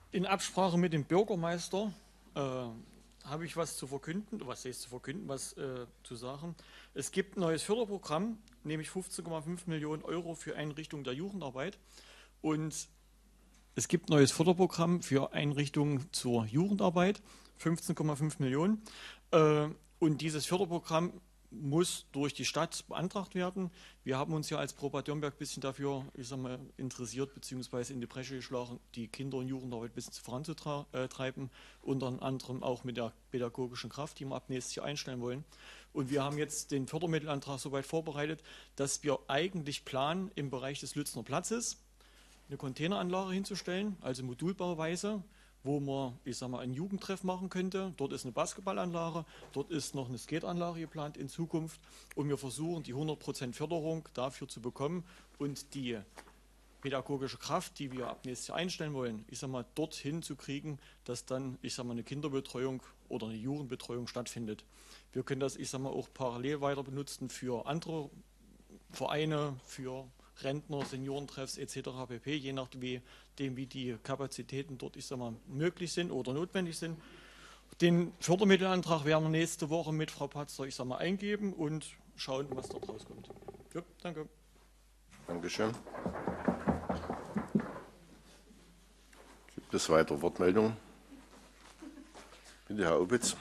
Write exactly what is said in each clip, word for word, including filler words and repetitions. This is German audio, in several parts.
In Absprache mit dem Bürgermeister äh, habe ich was zu verkünden, was heißt zu verkünden, was äh, zu sagen. Es gibt ein neues Förderprogramm, nämlich fünfzehn Komma fünf Millionen Euro für Einrichtungen der Jugendarbeit. Und es gibt ein neues Förderprogramm für Einrichtungen zur Jugendarbeit, fünfzehn Komma fünf Millionen. Äh, und dieses Förderprogramm muss durch die Stadt beantragt werden. Wir haben uns ja als Pro Bad Dürnberg ein bisschen dafür, ich sag mal, interessiert bzw. in die Bresche geschlagen, die Kinder- und Jugendarbeit ein bisschen voranzutreiben, unter anderem auch mit der pädagogischen Kraft, die wir ab nächstes Jahr einstellen wollen. Und wir haben jetzt den Fördermittelantrag soweit vorbereitet, dass wir eigentlich planen, im Bereich des Lützner Platzes eine Containeranlage hinzustellen, also Modulbauweise, wo man, ich sag mal, einen Jugendtreff machen könnte. Dort ist eine Basketballanlage, dort ist noch eine Skateanlage geplant in Zukunft und wir versuchen, die hundert Prozent Förderung dafür zu bekommen und die pädagogische Kraft, die wir ab nächstes Jahr einstellen wollen, ich sag mal, dorthin zu kriegen, dass dann, ich sag mal, eine Kinderbetreuung oder eine Jugendbetreuung stattfindet. Wir können das, ich sag mal, auch parallel weiter benutzen für andere Vereine, für Rentner, Seniorentreffs et cetera pp., je nachdem, wie die Kapazitäten dort, ich sag mal, möglich sind oder notwendig sind. Den Fördermittelantrag werden wir nächste Woche mit Frau Patzer, ich sag mal, eingeben und schauen, was dort rauskommt. Ja, danke. Dankeschön. Gibt es weitere Wortmeldungen? Bitte, Herr Opitz.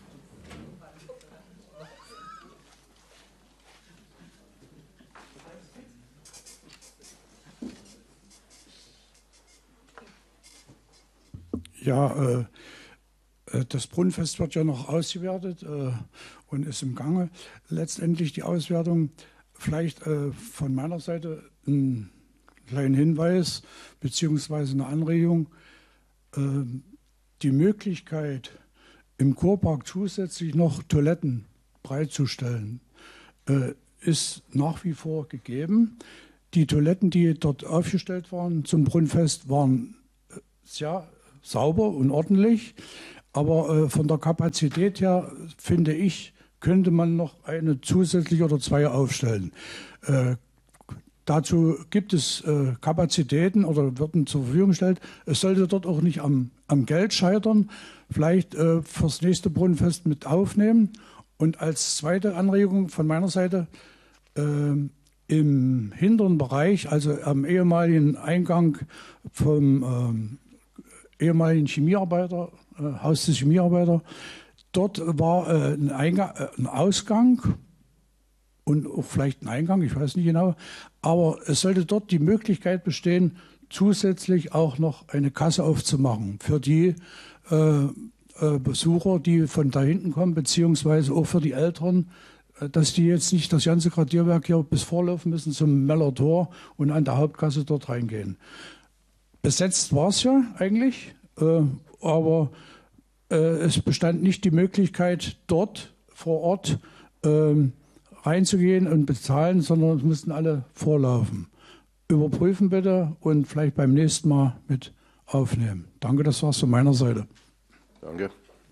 Ja, äh, das Brunnenfest wird ja noch ausgewertet äh, und ist im Gange. Letztendlich die Auswertung, vielleicht äh, von meiner Seite ein kleiner Hinweis beziehungsweise eine Anregung. Äh, die Möglichkeit, im Kurpark zusätzlich noch Toiletten bereitzustellen, äh, ist nach wie vor gegeben. Die Toiletten, die dort aufgestellt waren zum Brunnenfest, waren äh, sehr sauber und ordentlich, aber äh, von der Kapazität her, finde ich, könnte man noch eine zusätzliche oder zwei aufstellen. Äh, dazu gibt es äh, Kapazitäten oder werden zur Verfügung gestellt. Es sollte dort auch nicht am, am Geld scheitern, vielleicht äh, fürs nächste Brunnenfest mit aufnehmen. Und als zweite Anregung von meiner Seite, äh, im hinteren Bereich, also am ehemaligen Eingang vom ähm, ehemaligen Chemiearbeiter, äh, Haus des Chemiearbeiter. Dort war äh, ein, Eingang, äh, ein Ausgang und auch vielleicht ein Eingang, ich weiß nicht genau. Aber es sollte dort die Möglichkeit bestehen, zusätzlich auch noch eine Kasse aufzumachen für die äh, äh, Besucher, die von da hinten kommen, beziehungsweise auch für die Eltern, äh, dass die jetzt nicht das ganze Quartierwerk hier bis vorlaufen müssen zum Meller Tor und an der Hauptkasse dort reingehen. Besetzt war es ja eigentlich, äh, aber äh, es bestand nicht die Möglichkeit, dort vor Ort äh, reinzugehen und bezahlen, sondern es mussten alle vorlaufen. Überprüfen bitte und vielleicht beim nächsten Mal mit aufnehmen. Danke, das war's von meiner Seite. Danke.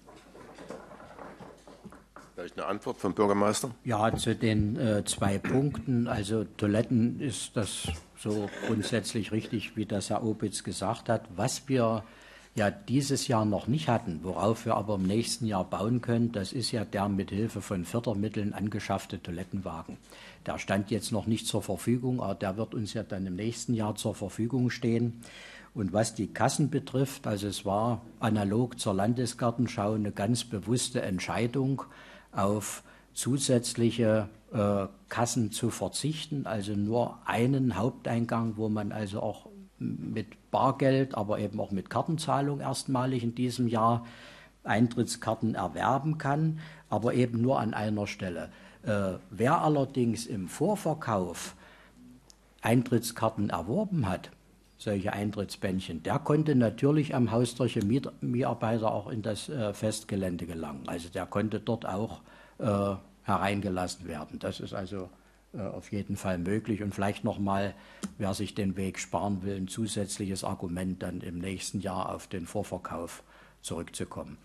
Vielleicht eine Antwort vom Bürgermeister? Ja, zu den äh, zwei Punkten. Also Toiletten ist das so grundsätzlich richtig, wie das Herr Opitz gesagt hat. Was wir ja dieses Jahr noch nicht hatten, worauf wir aber im nächsten Jahr bauen können, das ist ja der mit Hilfe von Fördermitteln angeschaffte Toilettenwagen. Der stand jetzt noch nicht zur Verfügung, aber der wird uns ja dann im nächsten Jahr zur Verfügung stehen. Und was die Kassen betrifft, also es war analog zur Landesgartenschau eine ganz bewusste Entscheidung, auf zusätzliche äh, Kassen zu verzichten, also nur einen Haupteingang, wo man also auch mit Bargeld, aber eben auch mit Kartenzahlung erstmalig in diesem Jahr Eintrittskarten erwerben kann, aber eben nur an einer Stelle. Äh, wer allerdings im Vorverkauf Eintrittskarten erworben hat, solche Eintrittsbändchen, der konnte natürlich am Haus der Chemiearbeiter auch in das äh, Festgelände gelangen. Also der konnte dort auch äh, hereingelassen werden. Das ist also äh, auf jeden Fall möglich. Und vielleicht nochmal, wer sich den Weg sparen will, ein zusätzliches Argument, dann im nächsten Jahr auf den Vorverkauf zurückzukommen.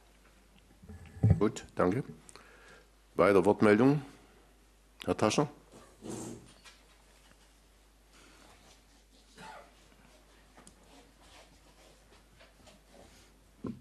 Gut, danke. Weitere Wortmeldungen? Herr Tascher?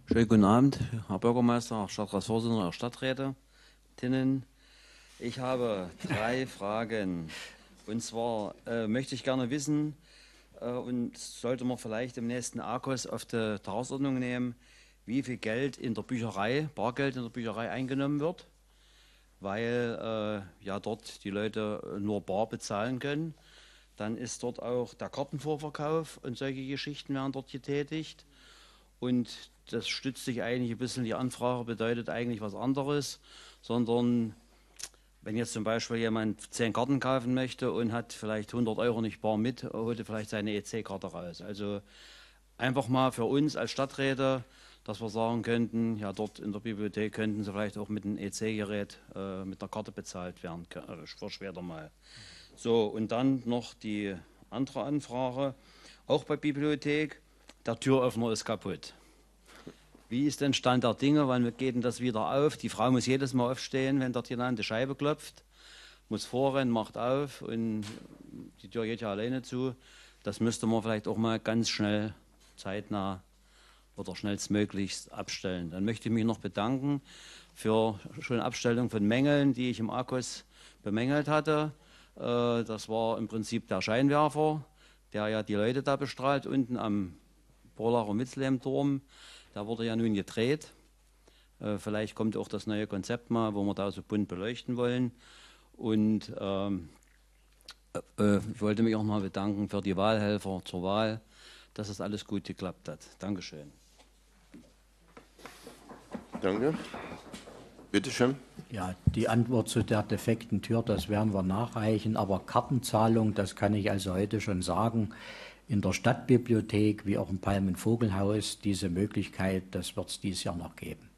Schönen guten Abend, Herr Bürgermeister, Herr Stadtratsvorsitzender, Herr Stadträte, Tinnen. Ich habe drei Fragen. Und zwar äh, möchte ich gerne wissen, äh, und sollte man vielleicht im nächsten A K O S auf die Tagesordnung nehmen, wie viel Geld in der Bücherei, Bargeld in der Bücherei eingenommen wird, weil äh, ja dort die Leute nur bar bezahlen können. Dann ist dort auch der Kartenvorverkauf und solche Geschichten werden dort getätigt. Und das stützt sich eigentlich ein bisschen, die Anfrage bedeutet eigentlich was anderes, sondern wenn jetzt zum Beispiel jemand zehn Karten kaufen möchte und hat vielleicht hundert Euro nicht bar mit, holt er vielleicht seine E C-Karte raus. Also einfach mal für uns als Stadträte, dass wir sagen könnten, ja dort in der Bibliothek könnten sie vielleicht auch mit einem E C-Gerät äh, mit einer Karte bezahlt werden, also für später mal. So, und dann noch die andere Anfrage, auch bei Bibliothek, der Türöffner ist kaputt. Wie ist denn Stand der Dinge? Wann geht denn das wieder auf? Die Frau muss jedes Mal aufstehen, wenn dort jemand an die Scheibe klopft, muss vorrennen, macht auf und die Tür geht ja alleine zu. Das müsste man vielleicht auch mal ganz schnell, zeitnah oder schnellstmöglichst abstellen. Dann möchte ich mich noch bedanken für schon Abstellung von Mängeln, die ich im A K O S bemängelt hatte. Das war im Prinzip der Scheinwerfer, der ja die Leute da bestrahlt, unten am Borlacher Mitzlehm-Turm. Da wurde ja nun gedreht. Äh, vielleicht kommt auch das neue Konzept mal, wo wir da so bunt beleuchten wollen. Und ähm, äh, ich wollte mich auch mal bedanken für die Wahlhelfer zur Wahl, dass das alles gut geklappt hat. Dankeschön. Danke. Bitte schön. Ja, die Antwort zu der defekten Tür, das werden wir nachreichen. Aber Kartenzahlung, das kann ich also heute schon sagen, in der Stadtbibliothek wie auch im Palmenvogelhaus, diese Möglichkeit, das wird es dieses Jahr noch geben.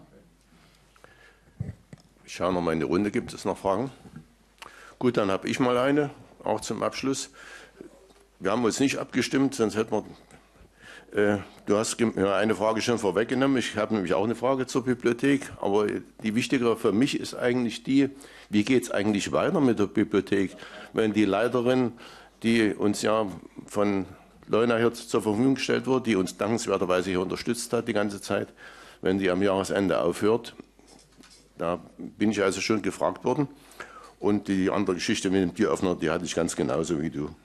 Ich schaue noch mal in die Runde, gibt es noch Fragen? Gut, dann habe ich mal eine, auch zum Abschluss. Wir haben uns nicht abgestimmt, sonst hätten wir... Äh, du hast eine Frage schon vorweggenommen, ich habe nämlich auch eine Frage zur Bibliothek, aber die wichtigere für mich ist eigentlich die, wie geht es eigentlich weiter mit der Bibliothek, wenn die Leiterin, die uns ja von Leuna hier zur Verfügung gestellt wurde, die uns dankenswerterweise hier unterstützt hat die ganze Zeit, wenn die am Jahresende aufhört. Da bin ich also schon gefragt worden. Und die andere Geschichte mit dem Türöffner, die hatte ich ganz genauso wie du.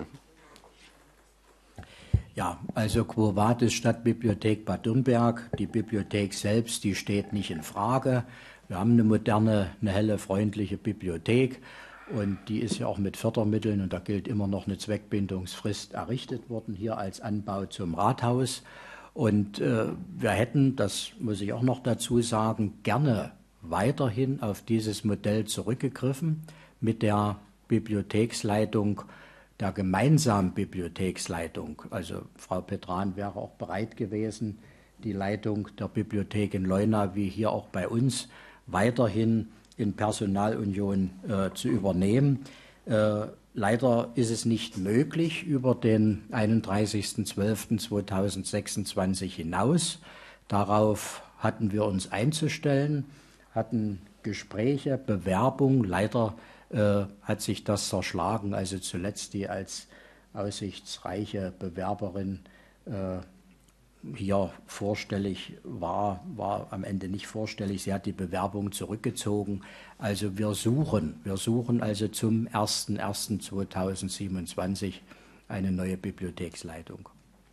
Ja, also Quo Vadis Stadtbibliothek Bad Dürnberg, die Bibliothek selbst, die steht nicht in Frage. Wir haben eine moderne, eine helle, freundliche Bibliothek. Und die ist ja auch mit Fördermitteln, und da gilt immer noch eine Zweckbindungsfrist, errichtet worden, hier als Anbau zum Rathaus. Und äh, wir hätten, das muss ich auch noch dazu sagen, gerne weiterhin auf dieses Modell zurückgegriffen mit der Bibliotheksleitung, der gemeinsamen Bibliotheksleitung. Also Frau Petran wäre auch bereit gewesen, die Leitung der Bibliothek in Leuna wie hier auch bei uns weiterhin in Personalunion äh, zu übernehmen. Äh, leider ist es nicht möglich über den einunddreißigsten zwölften zweitausendsechsundzwanzig hinaus. Darauf hatten wir uns einzustellen, hatten Gespräche, Bewerbung. Leider äh, hat sich das zerschlagen. Also zuletzt die als aussichtsreiche Bewerberin äh, hier vorstellig war, war am Ende nicht vorstellig. Sie hat die Bewerbung zurückgezogen. Also wir suchen, wir suchen also zum ersten ersten zweitausendsiebenundzwanzig eine neue Bibliotheksleitung.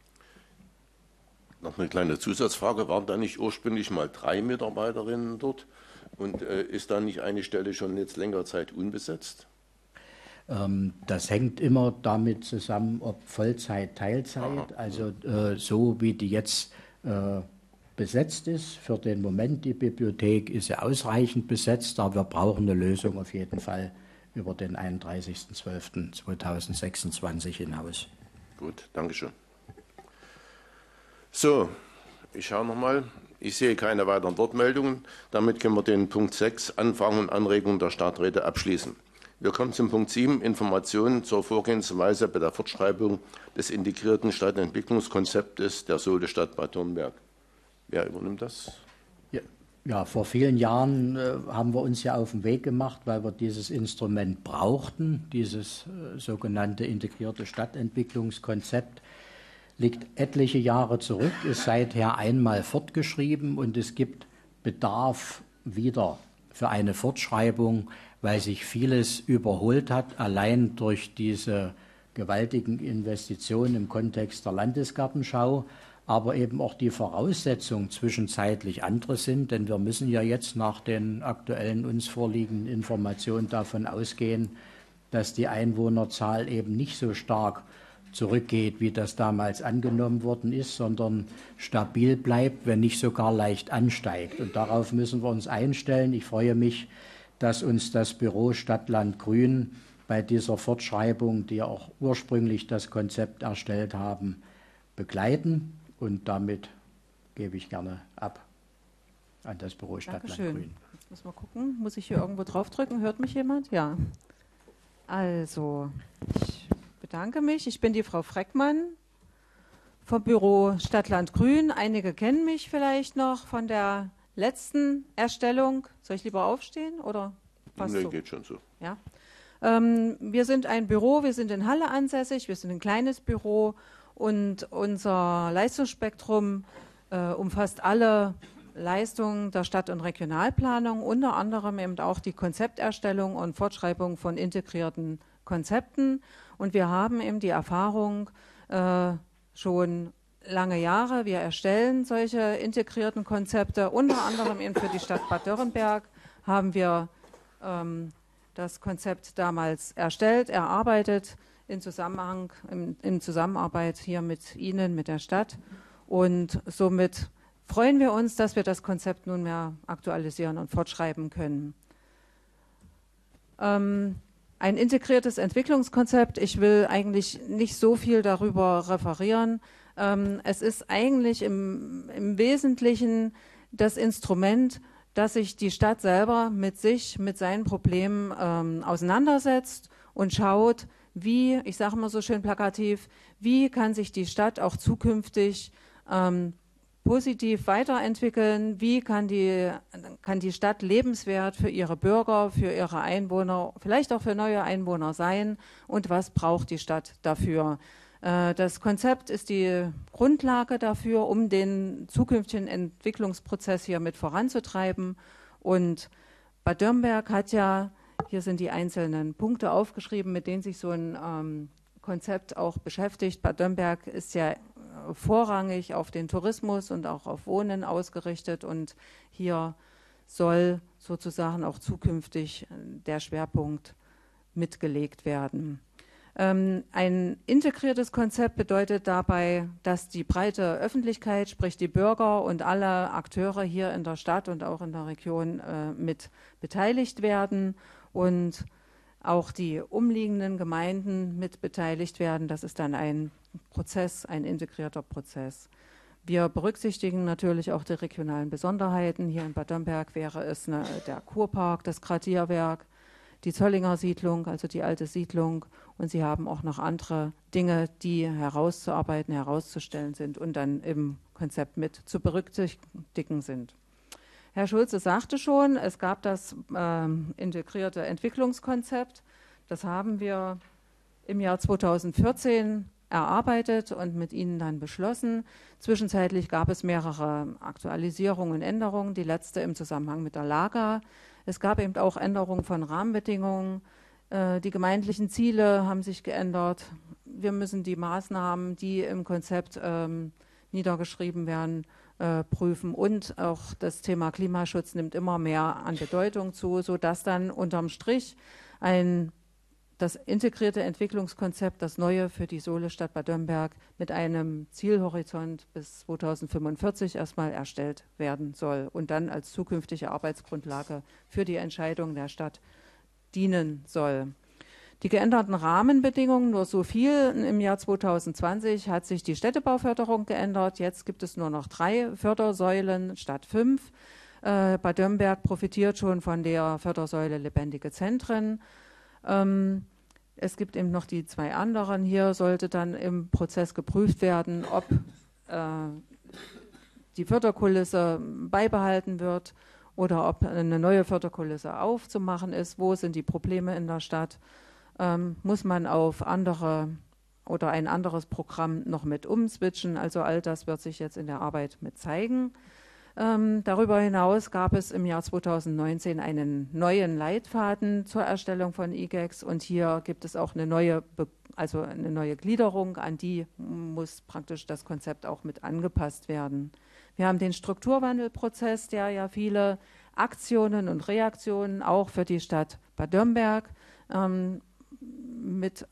Noch eine kleine Zusatzfrage. Waren da nicht ursprünglich mal drei Mitarbeiterinnen dort? Und äh, ist da nicht eine Stelle schon jetzt längere Zeit unbesetzt? Das hängt immer damit zusammen, ob Vollzeit, Teilzeit, Aha. also äh, so wie die jetzt äh, besetzt ist. Für den Moment, die Bibliothek ist ja ausreichend besetzt, aber wir brauchen eine Lösung auf jeden Fall über den einunddreißigsten zwölften zweitausendsechsundzwanzig hinaus. Gut, danke schön. So, ich schaue nochmal. Ich sehe keine weiteren Wortmeldungen. Damit können wir den Punkt sechs, Anfragen und Anregungen der Stadträte, abschließen. Wir kommen zum Punkt sieben, Informationen zur Vorgehensweise bei der Fortschreibung des integrierten Stadtentwicklungskonzeptes der Solde-Stadt Bad Dürnberg. Wer übernimmt das? Ja, ja, vor vielen Jahren äh, haben wir uns ja auf den Weg gemacht, weil wir dieses Instrument brauchten, dieses äh, sogenannte integrierte Stadtentwicklungskonzept. liegt etliche Jahre zurück, ist seither einmal fortgeschrieben und es gibt Bedarf wieder für eine Fortschreibung, weil sich vieles überholt hat, allein durch diese gewaltigen Investitionen im Kontext der Landesgartenschau, aber eben auch die Voraussetzungen zwischenzeitlich andere sind, denn wir müssen ja jetzt nach den aktuellen uns vorliegenden Informationen davon ausgehen, dass die Einwohnerzahl eben nicht so stark zurückgeht, wie das damals angenommen worden ist, sondern stabil bleibt, wenn nicht sogar leicht ansteigt. Und darauf müssen wir uns einstellen. Ich freue mich, dass uns das Büro Stadt-Land Grün bei dieser Fortschreibung, die ja auch ursprünglich das Konzept erstellt haben, begleiten. Und damit gebe ich gerne ab an das Büro Stadt-Land Grün. Jetzt müssen wir gucken. Muss ich hier irgendwo draufdrücken? Hört mich jemand? Ja. Also, ich bedanke mich. Ich bin die Frau Freckmann vom Büro Stadt-Land Grün. Einige kennen mich vielleicht noch von der letzten Erstellung. Soll ich lieber aufstehen oder was? Nee, so? geht schon so. Ja. Ähm, wir sind ein Büro, wir sind in Halle ansässig, wir sind ein kleines Büro und unser Leistungsspektrum äh, umfasst alle Leistungen der Stadt- und Regionalplanung, unter anderem eben auch die Konzepterstellung und Fortschreibung von integrierten Konzepten. Und wir haben eben die Erfahrung äh, schon lange Jahre, wir erstellen solche integrierten Konzepte, unter anderem eben für die Stadt Bad Dürrenberg haben wir ähm, das Konzept damals erstellt, erarbeitet, in Zusammenhang, in, in Zusammenarbeit hier mit Ihnen, mit der Stadt. Und somit freuen wir uns, dass wir das Konzept nunmehr aktualisieren und fortschreiben können. Ähm, ein integriertes Entwicklungskonzept, ich will eigentlich nicht so viel darüber referieren. Ähm, es ist eigentlich im, im Wesentlichen das Instrument, dass sich die Stadt selber mit sich, mit seinen Problemen ähm, auseinandersetzt und schaut, wie, ich sage mal so schön plakativ, wie kann sich die Stadt auch zukünftig ähm, positiv weiterentwickeln, wie kann die, kann die Stadt lebenswert für ihre Bürger, für ihre Einwohner, vielleicht auch für neue Einwohner sein und was braucht die Stadt dafür. Äh, das Konzept ist die Grundlage dafür, um den zukünftigen Entwicklungsprozess hier mit voranzutreiben. Und Bad Dürrenberg hat ja, hier sind die einzelnen Punkte aufgeschrieben, mit denen sich so ein ähm, Konzept auch beschäftigt. Bad Dürrenberg ist ja vorrangig auf den Tourismus und auch auf Wohnen ausgerichtet und hier soll sozusagen auch zukünftig der Schwerpunkt mitgelegt werden. Ähm, ein integriertes Konzept bedeutet dabei, dass die breite Öffentlichkeit, sprich die Bürger und alle Akteure hier in der Stadt und auch in der Region äh, mit beteiligt werden und auch die umliegenden Gemeinden mit beteiligt werden. Das ist dann ein Prozess, ein integrierter Prozess. Wir berücksichtigen natürlich auch die regionalen Besonderheiten. Hier in Bad Dürrenberg wäre es eine, der Kurpark, das Gradierwerk, die Zöllinger Siedlung, also die alte Siedlung. Und Sie haben auch noch andere Dinge, die herauszuarbeiten, herauszustellen sind und dann im Konzept mit zu berücksichtigen sind. Herr Schulze sagte schon, es gab das ähm, integrierte Entwicklungskonzept. Das haben wir im Jahr zweitausendvierzehn erarbeitet und mit Ihnen dann beschlossen. Zwischenzeitlich gab es mehrere Aktualisierungen und Änderungen, die letzte im Zusammenhang mit der Laga. Es gab eben auch Änderungen von Rahmenbedingungen. Äh, die gemeindlichen Ziele haben sich geändert. Wir müssen die Maßnahmen, die im Konzept ähm, niedergeschrieben werden, äh, prüfen. Und auch das Thema Klimaschutz nimmt immer mehr an Bedeutung zu, sodass dann unterm Strich ein das integrierte Entwicklungskonzept, das neue für die Sohle Stadt Bad Dürrenberg mit einem Zielhorizont bis zweitausendfünfundvierzig erstmal erstellt werden soll und dann als zukünftige Arbeitsgrundlage für die Entscheidung der Stadt dienen soll. Die geänderten Rahmenbedingungen, nur so viel, im Jahr zweitausendzwanzig hat sich die Städtebauförderung geändert. Jetzt gibt es nur noch drei Fördersäulen statt fünf. Äh, Bad Dürrenberg profitiert schon von der Fördersäule Lebendige Zentren. Ähm, Es gibt eben noch die zwei anderen. Hier sollte dann im Prozess geprüft werden, ob äh, die Förderkulisse beibehalten wird oder ob eine neue Förderkulisse aufzumachen ist. Wo sind die Probleme in der Stadt? Ähm, muss man auf andere oder ein anderes Programm noch mit umswitchen. Also all das wird sich jetzt in der Arbeit mit zeigen. Ähm, darüber hinaus gab es im Jahr zweitausendneunzehn einen neuen Leitfaden zur Erstellung von I G E X und hier gibt es auch eine neue, Be also eine neue Gliederung, an die muss praktisch das Konzept auch mit angepasst werden. Wir haben den Strukturwandelprozess, der ja viele Aktionen und Reaktionen auch für die Stadt Bad Dürrenberg ähm, mit,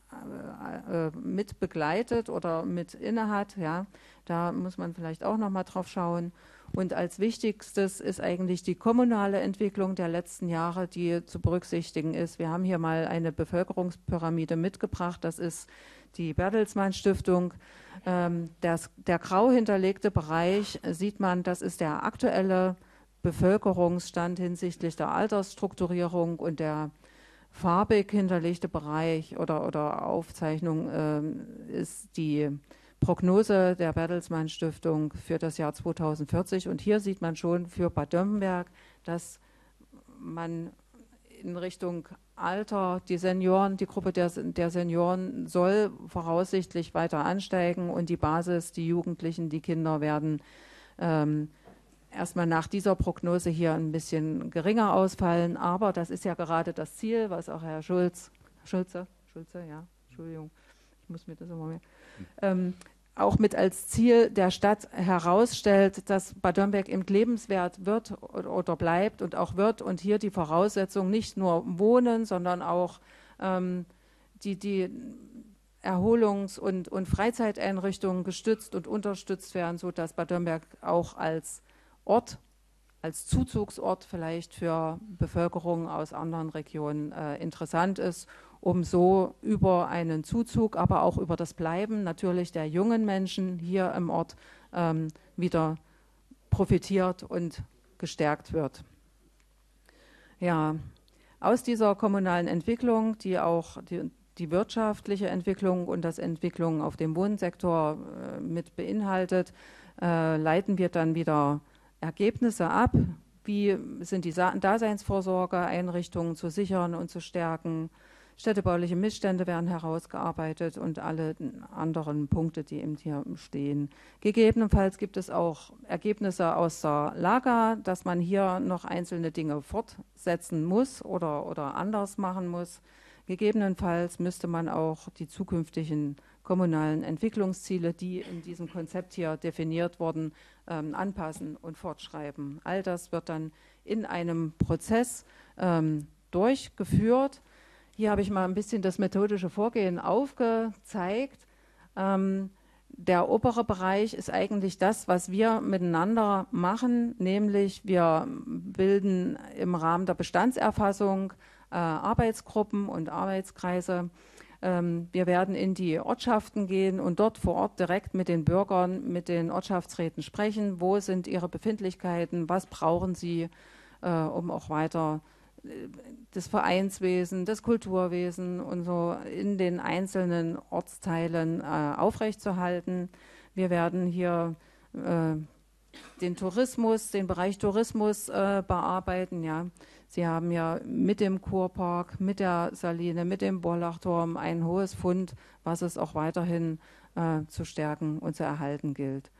äh, äh, mit begleitet oder mit innehat. Ja. Da muss man vielleicht auch noch mal drauf schauen. Und als wichtigstes ist eigentlich die kommunale Entwicklung der letzten Jahre, die zu berücksichtigen ist. Wir haben hier mal eine Bevölkerungspyramide mitgebracht. Das ist die Bertelsmann Stiftung. Ähm, das, der grau hinterlegte Bereich, äh, sieht man, das ist der aktuelle Bevölkerungsstand hinsichtlich der Altersstrukturierung und der farbig hinterlegte Bereich oder, oder Aufzeichnung ähm, ist die Prognose der Bertelsmann Stiftung für das Jahr zweitausendvierzig. Und hier sieht man schon für Bad Dürrenberg, dass man in Richtung Alter, die Senioren, die Gruppe der, der Senioren soll voraussichtlich weiter ansteigen und die Basis, die Jugendlichen, die Kinder werden ähm, erstmal nach dieser Prognose hier ein bisschen geringer ausfallen. Aber das ist ja gerade das Ziel, was auch Herr Schulz, Schulze, Schulze, ja, Entschuldigung, ich muss mir das immer mehr, ähm, auch mit als Ziel der Stadt herausstellt, dass Bad Dürrenberg eben lebenswert wird oder, oder bleibt und auch wird und hier die Voraussetzung nicht nur Wohnen, sondern auch ähm, die, die Erholungs- und, und Freizeiteinrichtungen gestützt und unterstützt werden, sodass Bad Dürrenberg auch als Ort, als Zuzugsort vielleicht für Bevölkerung aus anderen Regionen äh, interessant ist, um so über einen Zuzug, aber auch über das Bleiben natürlich der jungen Menschen hier im Ort ähm, wieder profitiert und gestärkt wird. Ja, aus dieser kommunalen Entwicklung, die auch die, die wirtschaftliche Entwicklung und das Entwicklung auf dem Wohnsektor äh, mit beinhaltet, äh, leiten wir dann wieder Ergebnisse ab. Wie sind die Daseinsvorsorgeeinrichtungen zu sichern und zu stärken? Städtebauliche Missstände werden herausgearbeitet und alle anderen Punkte, die eben hier stehen. Gegebenenfalls gibt es auch Ergebnisse aus der Laga, dass man hier noch einzelne Dinge fortsetzen muss oder, oder anders machen muss. Gegebenenfalls müsste man auch die zukünftigen kommunalen Entwicklungsziele, die in diesem Konzept hier definiert wurden, ähm, anpassen und fortschreiben. All das wird dann in einem Prozess ähm, durchgeführt. Hier habe ich mal ein bisschen das methodische Vorgehen aufgezeigt. Ähm, der obere Bereich ist eigentlich das, was wir miteinander machen, nämlich wir bilden im Rahmen der Bestandserfassung äh, Arbeitsgruppen und Arbeitskreise. Ähm, wir werden in die Ortschaften gehen und dort vor Ort direkt mit den Bürgern, mit den Ortschaftsräten sprechen. Wo sind ihre Befindlichkeiten? Was brauchen sie, äh, um auch weiter das Vereinswesen, das Kulturwesen und so in den einzelnen Ortsteilen äh, aufrechtzuerhalten. Wir werden hier äh, den Tourismus, den Bereich Tourismus äh, bearbeiten. Ja. Sie haben ja mit dem Kurpark, mit der Saline, mit dem Borlachturm ein hohes Fund, was es auch weiterhin äh, zu stärken und zu erhalten gilt.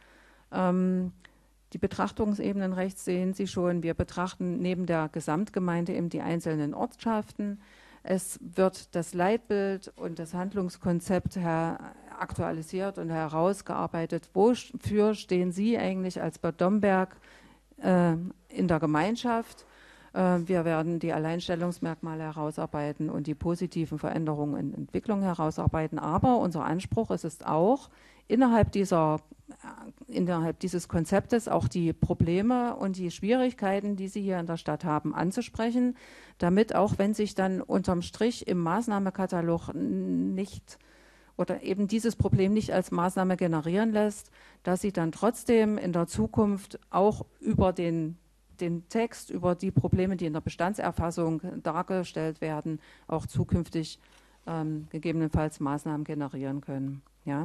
Ähm, Die Betrachtungsebenen rechts sehen Sie schon. Wir betrachten neben der Gesamtgemeinde eben die einzelnen Ortschaften. Es wird das Leitbild und das Handlungskonzept aktualisiert und herausgearbeitet. Wofür stehen Sie eigentlich als Bad Dürrenberg äh, in der Gemeinschaft? Äh, wir werden die Alleinstellungsmerkmale herausarbeiten und die positiven Veränderungen und Entwicklungen herausarbeiten. Aber unser Anspruch ist es auch, innerhalb dieser innerhalb dieses Konzeptes auch die Probleme und die Schwierigkeiten, die Sie hier in der Stadt haben, anzusprechen, damit auch wenn sich dann unterm Strich im Maßnahmekatalog nicht oder eben dieses Problem nicht als Maßnahme generieren lässt, dass Sie dann trotzdem in der Zukunft auch über den, den Text, über die Probleme, die in der Bestandserfassung dargestellt werden, auch zukünftig ähm, gegebenenfalls Maßnahmen generieren können. Ja.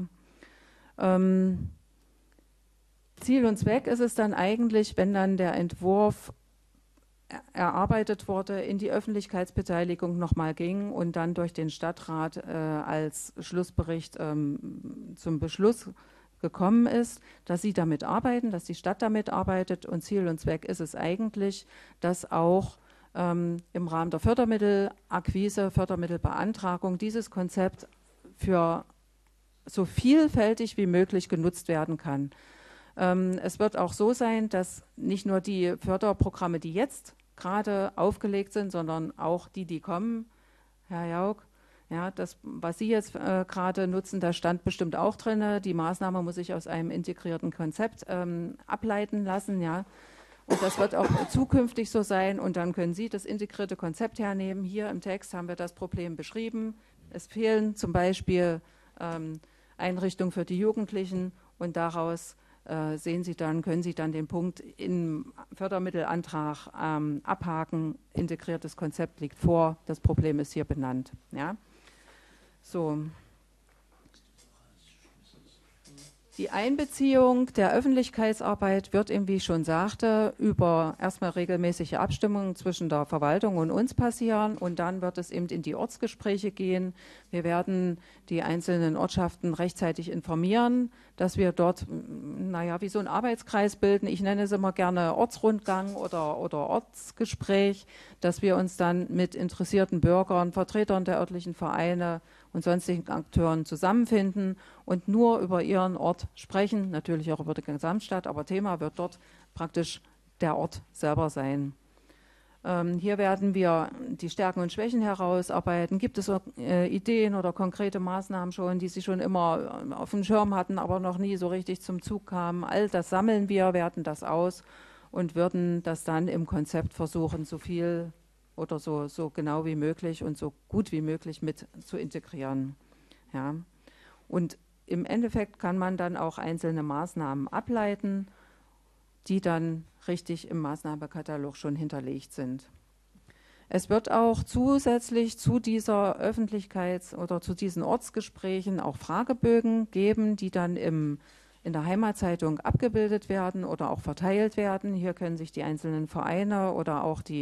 Ähm, Ziel und Zweck ist es dann eigentlich, wenn dann der Entwurf erarbeitet wurde, in die Öffentlichkeitsbeteiligung nochmal ging und dann durch den Stadtrat äh, als Schlussbericht ähm, zum Beschluss gekommen ist, dass sie damit arbeiten, dass die Stadt damit arbeitet, und Ziel und Zweck ist es eigentlich, dass auch ähm, im Rahmen der Fördermittelakquise, Fördermittelbeantragung dieses Konzept für so vielfältig wie möglich genutzt werden kann. Ähm, es wird auch so sein, dass nicht nur die Förderprogramme, die jetzt gerade aufgelegt sind, sondern auch die, die kommen, Herr Jauch, ja, das, was Sie jetzt äh, gerade nutzen, da stand bestimmt auch drin, die Maßnahme muss sich aus einem integrierten Konzept ähm, ableiten lassen, ja. Und das wird auch zukünftig so sein. Und dann können Sie das integrierte Konzept hernehmen. Hier im Text haben wir das Problem beschrieben. Es fehlen zum Beispiel ähm, Einrichtungen für die Jugendlichen, und daraus äh, sehen Sie dann, können Sie dann den Punkt im Fördermittelantrag ähm, abhaken. Integriertes Konzept liegt vor. Das Problem ist hier benannt. Ja. So. Die Einbeziehung der Öffentlichkeitsarbeit wird eben, wie ich schon sagte, über erstmal regelmäßige Abstimmungen zwischen der Verwaltung und uns passieren, und dann wird es eben in die Ortsgespräche gehen. Wir werden die einzelnen Ortschaften rechtzeitig informieren, dass wir dort, naja, wie so einen Arbeitskreis bilden. Ich nenne es immer gerne Ortsrundgang oder, oder Ortsgespräch, dass wir uns dann mit interessierten Bürgern, Vertretern der örtlichen Vereine und sonstigen Akteuren zusammenfinden und nur über ihren Ort sprechen, natürlich auch über die Gesamtstadt, aber Thema wird dort praktisch der Ort selber sein. Ähm, hier werden wir die Stärken und Schwächen herausarbeiten. Gibt es äh, Ideen oder konkrete Maßnahmen schon, die Sie schon immer auf dem Schirm hatten, aber noch nie so richtig zum Zug kamen? All das sammeln wir, werten das aus und würden das dann im Konzept versuchen, so viel oder so, so genau wie möglich und so gut wie möglich mit zu integrieren. Ja. Und im Endeffekt kann man dann auch einzelne Maßnahmen ableiten, die dann richtig im Maßnahmenkatalog schon hinterlegt sind. Es wird auch zusätzlich zu dieser Öffentlichkeits- oder zu diesen Ortsgesprächen auch Fragebögen geben, die dann im, in der Heimatzeitung abgebildet werden oder auch verteilt werden. Hier können sich die einzelnen Vereine oder auch die